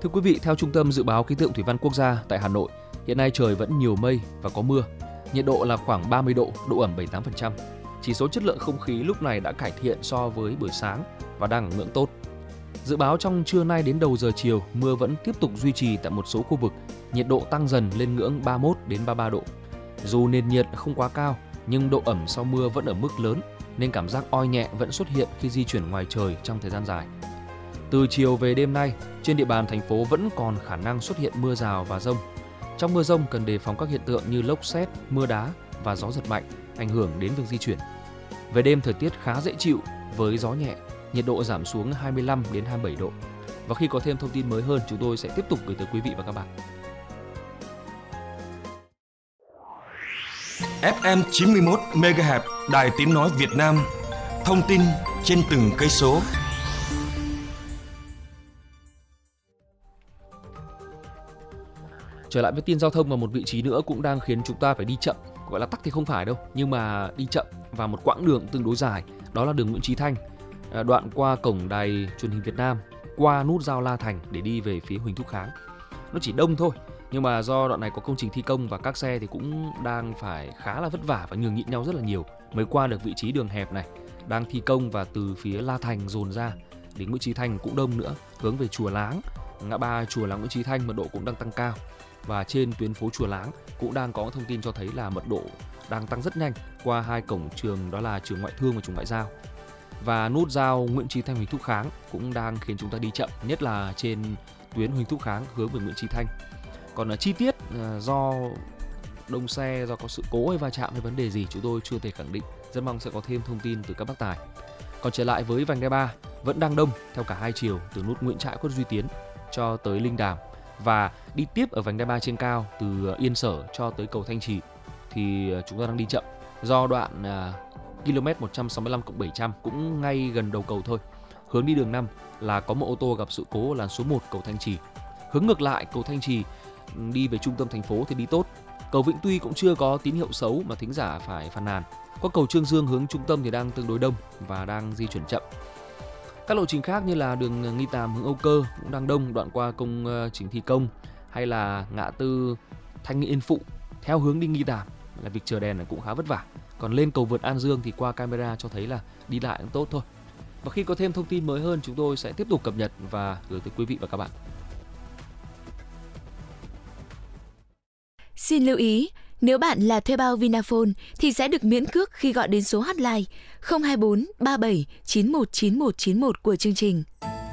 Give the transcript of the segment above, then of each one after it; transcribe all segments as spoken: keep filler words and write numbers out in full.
Thưa quý vị, theo Trung tâm Dự báo Khí tượng Thủy văn Quốc gia tại Hà Nội, hiện nay trời vẫn nhiều mây và có mưa. Nhiệt độ là khoảng ba mươi độ, độ ẩm bảy mươi tám phần trăm. Chỉ số chất lượng không khí lúc này đã cải thiện so với buổi sáng và đang ở ngưỡng tốt. Dự báo trong trưa nay đến đầu giờ chiều, mưa vẫn tiếp tục duy trì tại một số khu vực, nhiệt độ tăng dần lên ngưỡng ba mươi mốt đến ba mươi ba độ. Dù nền nhiệt không quá cao, nhưng độ ẩm sau mưa vẫn ở mức lớn, nên cảm giác oi nhẹ vẫn xuất hiện khi di chuyển ngoài trời trong thời gian dài. Từ chiều về đêm nay, trên địa bàn thành phố vẫn còn khả năng xuất hiện mưa rào và dông. Trong mưa dông cần đề phòng các hiện tượng như lốc sét, mưa đá và gió giật mạnh ảnh hưởng đến việc di chuyển. Về đêm thời tiết khá dễ chịu với gió nhẹ, nhiệt độ giảm xuống hai mươi lăm đến hai mươi bảy độ. Và khi có thêm thông tin mới hơn, chúng tôi sẽ tiếp tục gửi tới quý vị và các bạn. ép em chín mươi mốt mê ga héc Đài Tiếng nói Việt Nam. Thông tin trên từng cây số. Trở lại với tin giao thông, và một vị trí nữa cũng đang khiến chúng ta phải đi chậm, gọi là tắc thì không phải đâu, nhưng mà đi chậm và một quãng đường tương đối dài, đó là đường Nguyễn Chí Thanh, đoạn qua cổng đài truyền hình Việt Nam, qua nút giao La Thành để đi về phía Huỳnh Thúc Kháng. Nó chỉ đông thôi, nhưng mà do đoạn này có công trình thi công và các xe thì cũng đang phải khá là vất vả và nhường nhịn nhau rất là nhiều mới qua được vị trí đường hẹp này. Đang thi công và từ phía La Thành dồn ra đến Nguyễn Chí Thanh cũng đông nữa, hướng về Chùa Láng, ngã ba Chùa Láng Nguyễn Chí Thanh mật độ cũng đang tăng cao. Và trên tuyến phố Chùa Láng cũng đang có thông tin cho thấy là mật độ đang tăng rất nhanh qua hai cổng trường, đó là trường Ngoại thương và trường Ngoại giao. Và nút giao Nguyễn Chí Thanh Huỳnh Thúc Kháng cũng đang khiến chúng ta đi chậm, nhất là trên tuyến Huỳnh Thúc Kháng hướng về Nguyễn Chí Thanh. Còn là chi tiết do đông xe, do có sự cố hay va chạm hay vấn đề gì chúng tôi chưa thể khẳng định, rất mong sẽ có thêm thông tin từ các bác tài. Còn trở lại với vành đai ba, vẫn đang đông theo cả hai chiều từ nút Nguyễn Trãi, Khuất Duy Tiến cho tới Linh Đàm, và đi tiếp ở vành đai ba trên cao từ Yên Sở cho tới cầu Thanh Trì thì chúng ta đang đi chậm do đoạn uh, km một trăm sáu mươi lăm cộng bảy trăm cũng ngay gần đầu cầu thôi. Hướng đi đường năm là có một ô tô gặp sự cố làn số một cầu Thanh Trì. Hướng ngược lại cầu Thanh Trì đi về trung tâm thành phố thì đi tốt. Cầu Vĩnh Tuy cũng chưa có tín hiệu xấu mà thính giả phải phàn nàn. Có cầu Trương Dương hướng trung tâm thì đang tương đối đông và đang di chuyển chậm. Các lộ trình khác như là đường Nghi Tàm hướng Âu Cơ cũng đang đông, đoạn qua công trình thi công, hay là ngã tư Thanh Nghị Yên Phụ theo hướng đi Nghi Tàm là việc chờ đèn cũng khá vất vả. Còn lên cầu vượt An Dương thì qua camera cho thấy là đi lại cũng tốt thôi. Và khi có thêm thông tin mới hơn, chúng tôi sẽ tiếp tục cập nhật và gửi tới quý vị và các bạn. Xin lưu ý, nếu bạn là thuê bao Vinaphone thì sẽ được miễn cước khi gọi đến số hotline không hai bốn ba bảy chín một chín một chín một của chương trình.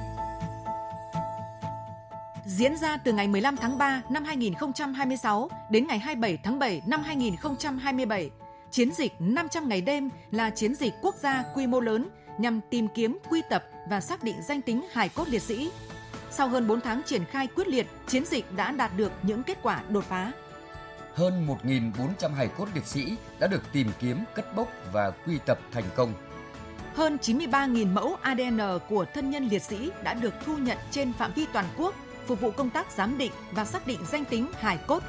Diễn ra từ ngày mười lăm tháng ba năm hai nghìn không trăm hai mươi sáu đến ngày hai mươi bảy tháng bảy năm hai nghìn không trăm hai mươi bảy, chiến dịch năm trăm ngày đêm là chiến dịch quốc gia quy mô lớn nhằm tìm kiếm, quy tập và xác định danh tính hài cốt liệt sĩ. Sau hơn bốn tháng triển khai quyết liệt, chiến dịch đã đạt được những kết quả đột phá. Hơn một nghìn bốn trăm hài cốt liệt sĩ đã được tìm kiếm, cất bốc và quy tập thành công. Hơn chín mươi ba nghìn mẫu a đê en của thân nhân liệt sĩ đã được thu nhận trên phạm vi toàn quốc, phục vụ công tác giám định và xác định danh tính hài cốt